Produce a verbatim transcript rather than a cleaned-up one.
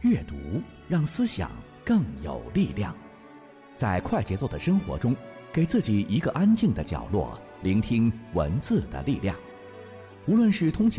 阅读让思想更有力量。在快节奏的生活中，给自己一个安静的角落，聆听文字的力量。无论是通勤